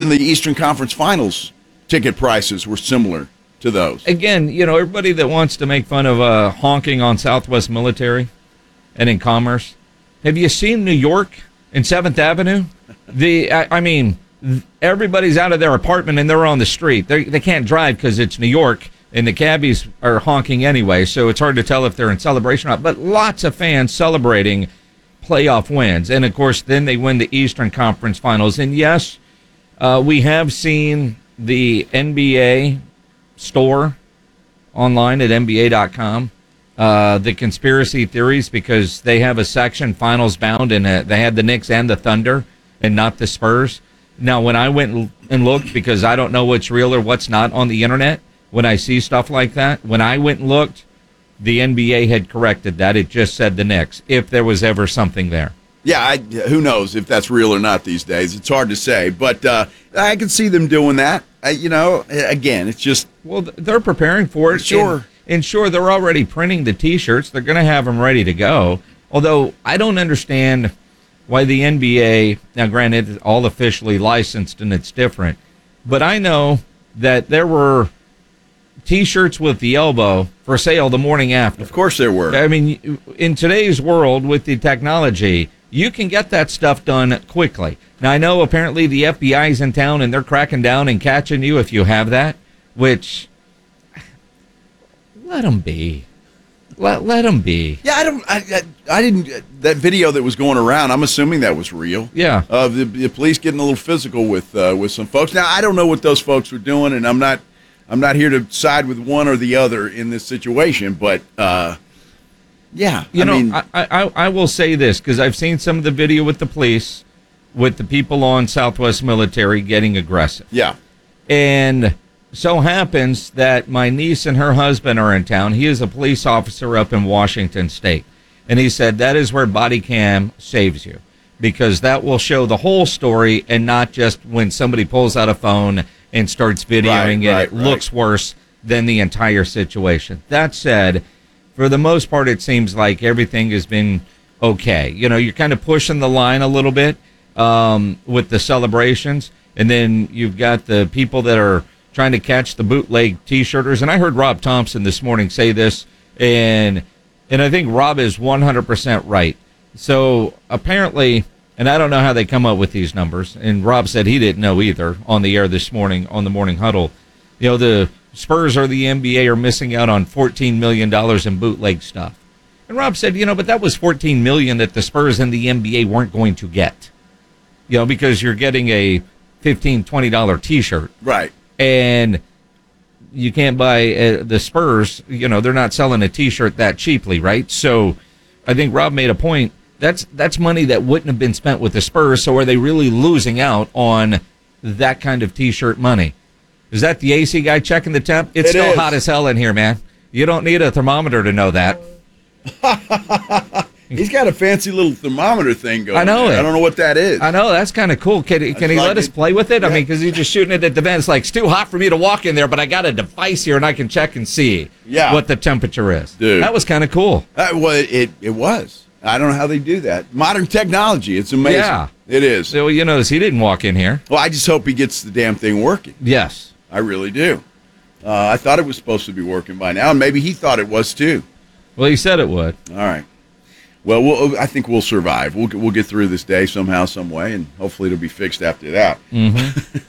even the Eastern Conference Finals ticket prices were similar to those. Again, everybody that wants to make fun of honking on Southwest Military and in Commerce, have you seen New York and 7th Avenue? Everybody's out of their apartment and they're on the street. They can't drive because it's New York, and the cabbies are honking anyway, so it's hard to tell if they're in celebration or not. But lots of fans celebrating playoff wins. And, of course, then they win the Eastern Conference Finals. And, yes, we have seen the NBA store online at NBA.com, the conspiracy theories, because they have a section, Finals Bound, and they had the Knicks and the Thunder and not the Spurs. Now, when I went and looked, because I don't know what's real or what's not on the internet, when I see stuff like that, when I went and looked, the NBA had corrected that. It just said the Knicks, if there was ever something there. Yeah, who knows if that's real or not these days. It's hard to say, but I can see them doing that. Again, it's just... Well, they're preparing for it. Sure. And sure, they're already printing the T-shirts. They're going to have them ready to go. Although, I don't understand why the NBA... Now, granted, it's all officially licensed and it's different. But I know that there were T-shirts with the elbow for sale the morning after. Of course there were. I mean, in today's world with the technology, you can get that stuff done quickly. Now, I know apparently the FBI's in town and they're cracking down and catching you if you have that, which, let them be. Let them be. Yeah, I didn't, that video that was going around, I'm assuming that was real. Yeah. The police getting a little physical with some folks. Now, I don't know what those folks were doing, and I'm not here to side with one or the other in this situation, but yeah. I will say this, because I've seen some of the video with the police, with the people on Southwest Military getting aggressive. Yeah. And so happens that my niece and her husband are in town. He is a police officer up in Washington State. And he said that is where body cam saves you, because that will show the whole story and not just when somebody pulls out a phone and starts videoing it. It looks worse than the entire situation. That said, for the most part, it seems like everything has been okay. You're kind of pushing the line a little bit with the celebrations, and then you've got the people that are trying to catch the bootleg T-shirters. And I heard Rob Thompson this morning say this, and I think Rob is 100% right. So apparently, and I don't know how they come up with these numbers, and Rob said he didn't know either on the air this morning on the Morning Huddle. The Spurs or the NBA are missing out on $14 million in bootleg stuff. And Rob said, but that was $14 million that the Spurs and the NBA weren't going to get. Because you're getting a $15, $20 T-shirt. Right. And you can't buy the Spurs, they're not selling a T-shirt that cheaply, right? So I think Rob made a point. That's money that wouldn't have been spent with the Spurs, so are they really losing out on that kind of T-shirt money? Is that the AC guy checking the temp? It's still hot as hell in here, man. You don't need a thermometer to know that. He's got a fancy little thermometer thing going. I know there. it. I don't know what that is. I know, that's kind of cool. Can he let us play with it? Yeah. I mean, because he's just shooting it at the vent. It's like, it's too hot for me to walk in there, but I got a device here and I can check and see what the temperature is. Dude. That was kind of cool. It was. I don't know how they do that. Modern technology. It's amazing. Yeah. It is. So, you notice he didn't walk in here. Well, I just hope he gets the damn thing working. Yes. I really do. I thought it was supposed to be working by now, and maybe he thought it was too. Well, he said it would. All right. Well, I think we'll survive. We'll get through this day somehow, some way, and hopefully it'll be fixed after that. Mm-hmm.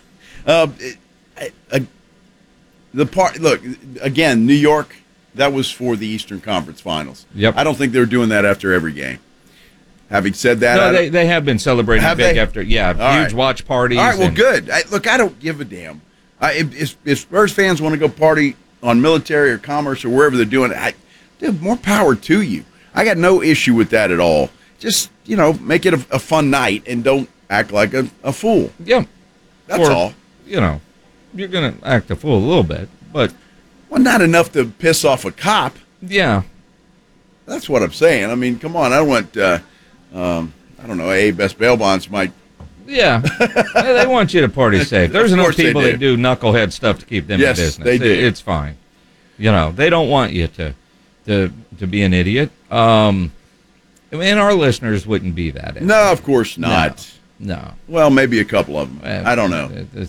Look, again, New York, that was for the Eastern Conference Finals. Yep. I don't think they're doing that after every game. Having said that, no, they have been celebrating big after, huge watch parties. All right, well, good. Look, I don't give a damn. If Spurs fans want to go party on Military or Commerce or wherever they're doing it, dude, more power to you. I got no issue with that at all. Just, make it a fun night and don't act like a fool. Yeah. That's all. You're going to act a fool a little bit, but... Well, not enough to piss off a cop. Yeah. That's what I'm saying. I mean, come on. I don't want, I don't know, Best Bail Bonds might... Yeah. They want you to party safe. There's enough people that do knucklehead stuff to keep them in business. They do. It's fine. They don't want you to be an idiot. And our listeners wouldn't be that. No, of course not. No. Well, maybe a couple of them. I don't know.